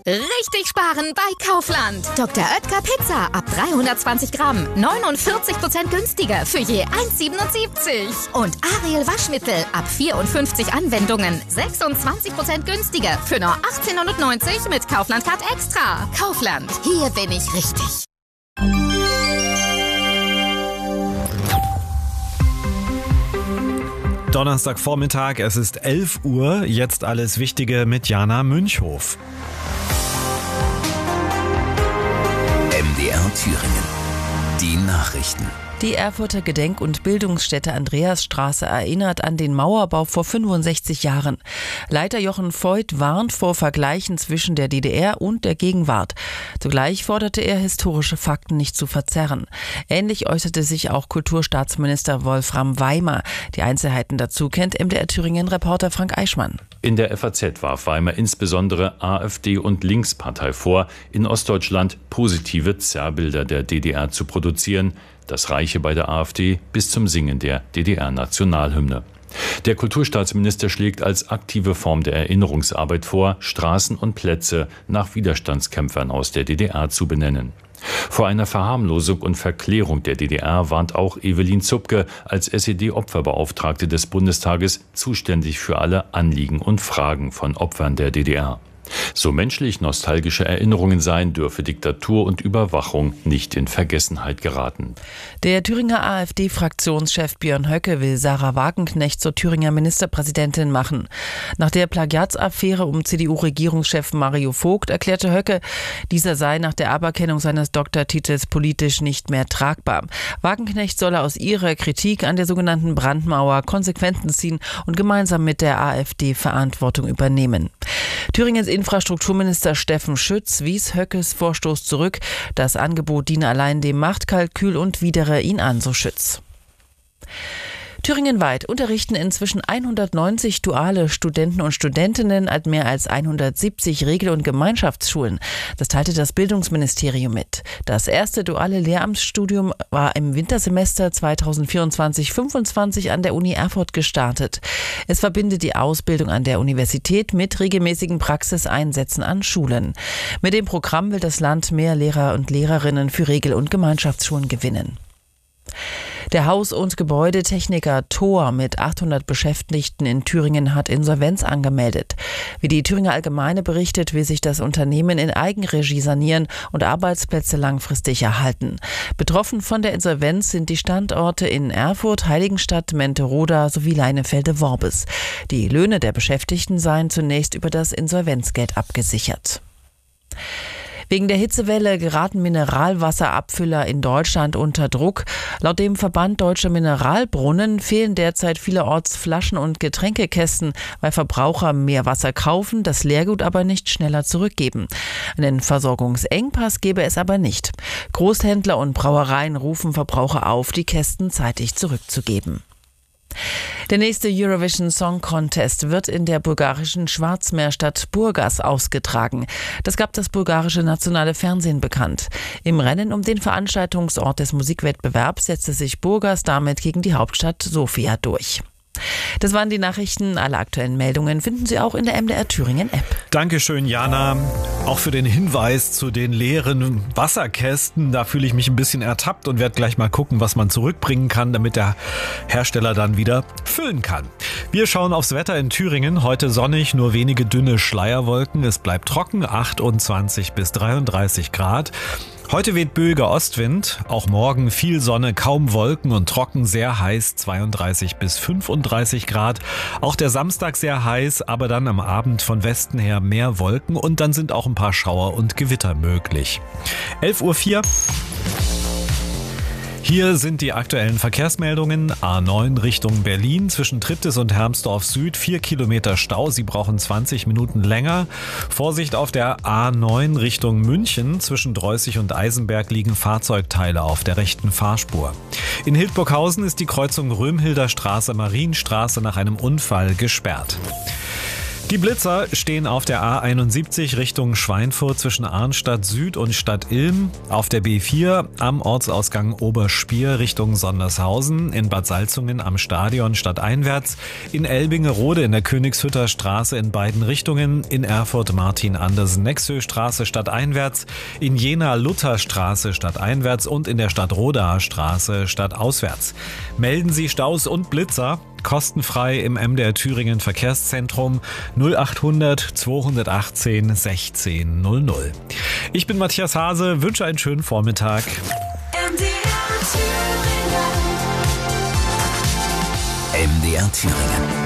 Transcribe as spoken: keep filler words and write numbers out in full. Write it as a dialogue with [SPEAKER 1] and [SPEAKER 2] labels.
[SPEAKER 1] Richtig sparen bei Kaufland. Doktor Oetker Pizza ab dreihundertzwanzig Gramm. neunundvierzig Prozent günstiger für je eins Komma siebenundsiebzig. Und Ariel Waschmittel ab vierundfünfzig Anwendungen. sechsundzwanzig Prozent günstiger für nur achtzehn neunundneunzig mit Kaufland Card Extra. Kaufland, hier bin ich richtig.
[SPEAKER 2] Donnerstagvormittag, es ist elf Uhr. Jetzt alles Wichtige mit Jana Münchhof.
[SPEAKER 3] M D R Thüringen. Die Nachrichten.
[SPEAKER 4] Die Erfurter Gedenk- und Bildungsstätte Andreasstraße erinnert an den Mauerbau vor fünfundsechzig Jahren. Leiter Jochen Voigt warnt vor Vergleichen zwischen der D D R und der Gegenwart. Zugleich forderte er, historische Fakten nicht zu verzerren. Ähnlich äußerte sich auch Kulturstaatsminister Wolfram Weimer. Die Einzelheiten dazu kennt M D R Thüringen-Reporter Frank Eichmann.
[SPEAKER 5] In der F A Z warf Weimer insbesondere AfD und Linkspartei vor, in Ostdeutschland positive Zerrbilder der D D R zu produzieren. Das reiche bei der AfD bis zum Singen der D D R-Nationalhymne. Der Kulturstaatsminister schlägt als aktive Form der Erinnerungsarbeit vor, Straßen und Plätze nach Widerstandskämpfern aus der D D R zu benennen. Vor einer Verharmlosung und Verklärung der D D R warnt auch Evelyn Zupke als S E D-Opferbeauftragte des Bundestages zuständig für alle Anliegen und Fragen von Opfern der D D R. So menschlich nostalgische Erinnerungen seien, dürfe Diktatur und Überwachung nicht in Vergessenheit geraten.
[SPEAKER 4] Der Thüringer AfD-Fraktionschef Björn Höcke will Sarah Wagenknecht zur Thüringer Ministerpräsidentin machen. Nach der Plagiatsaffäre um C D U-Regierungschef Mario Vogt erklärte Höcke, dieser sei nach der Aberkennung seines Doktortitels politisch nicht mehr tragbar. Wagenknecht solle aus ihrer Kritik an der sogenannten Brandmauer Konsequenzen ziehen und gemeinsam mit der AfD Verantwortung übernehmen. Thüringens Infrastrukturminister Steffen Schütz wies Höckes Vorstoß zurück. Das Angebot diene allein dem Machtkalkül und widere ihn an, so Schütz. Thüringenweit unterrichten inzwischen hundertneunzig duale Studenten und Studentinnen an mehr als hundertsiebzig Regel- und Gemeinschaftsschulen. Das teilte das Bildungsministerium mit. Das erste duale Lehramtsstudium war im Wintersemester zweitausendvierundzwanzig fünfundzwanzig an der Uni Erfurt gestartet. Es verbindet die Ausbildung an der Universität mit regelmäßigen Praxiseinsätzen an Schulen. Mit dem Programm will das Land mehr Lehrer und Lehrerinnen für Regel- und Gemeinschaftsschulen gewinnen. Der Haus- und Gebäudetechniker Thor mit achthundert Beschäftigten in Thüringen hat Insolvenz angemeldet. Wie die Thüringer Allgemeine berichtet, will sich das Unternehmen in Eigenregie sanieren und Arbeitsplätze langfristig erhalten. Betroffen von der Insolvenz sind die Standorte in Erfurt, Heiligenstadt, Menteroda sowie Leinefelde-Worbis. Die Löhne der Beschäftigten seien zunächst über das Insolvenzgeld abgesichert. Wegen der Hitzewelle geraten Mineralwasserabfüller in Deutschland unter Druck. Laut dem Verband Deutscher Mineralbrunnen fehlen derzeit vielerorts Flaschen und Getränkekästen, weil Verbraucher mehr Wasser kaufen, das Leergut aber nicht schneller zurückgeben. Einen Versorgungsengpass gebe es aber nicht. Großhändler und Brauereien rufen Verbraucher auf, die Kästen zeitig zurückzugeben. Der nächste Eurovision Song Contest wird in der bulgarischen Schwarzmeerstadt Burgas ausgetragen. Das gab das bulgarische nationale Fernsehen bekannt. Im Rennen um den Veranstaltungsort des Musikwettbewerbs setzte sich Burgas damit gegen die Hauptstadt Sofia durch. Das waren die Nachrichten. Alle aktuellen Meldungen finden Sie auch in der M D R Thüringen App.
[SPEAKER 2] Dankeschön, Jana. Auch für den Hinweis zu den leeren Wasserkästen. Da fühle ich mich ein bisschen ertappt und werde gleich mal gucken, was man zurückbringen kann, damit der Hersteller dann wieder füllen kann. Wir schauen aufs Wetter in Thüringen. Heute sonnig, nur wenige dünne Schleierwolken. Es bleibt trocken, achtundzwanzig bis dreiunddreißig Grad. Heute weht böiger Ostwind, auch morgen viel Sonne, kaum Wolken und trocken, sehr heiß, zweiunddreißig bis fünfunddreißig Grad. Auch der Samstag sehr heiß, aber dann am Abend von Westen her mehr Wolken und dann sind auch ein paar Schauer und Gewitter möglich. elf Uhr vier. Hier sind die aktuellen Verkehrsmeldungen. A neun Richtung Berlin zwischen Triptis und Hermsdorf Süd. Vier Kilometer Stau. Sie brauchen zwanzig Minuten länger. Vorsicht auf der A neun Richtung München. Zwischen Dreußig und Eisenberg liegen Fahrzeugteile auf der rechten Fahrspur. In Hildburghausen ist die Kreuzung Römhilder Straße-Marienstraße nach einem Unfall gesperrt. Die Blitzer stehen auf der A einundsiebzig Richtung Schweinfurt zwischen Arnstadt Süd und Stadt-Ilm, auf der B vier am Ortsausgang Oberspier Richtung Sondershausen, in Bad Salzungen am Stadion stadteinwärts, in Elbingerode in der Königshütter Straße in beiden Richtungen, in Erfurt Martin-Andersen-Nexö-Straße stadteinwärts, in Jena Lutherstraße stadteinwärts und in der Stadt Rodaer Straße stadtauswärts. Melden Sie Staus und Blitzer kostenfrei im M D R Thüringen Verkehrszentrum null achthundert zweihundertachtzehn sechzehn null null. Ich bin Matthias Hase, wünsche einen schönen Vormittag.
[SPEAKER 3] M D R Thüringen. M D R Thüringen.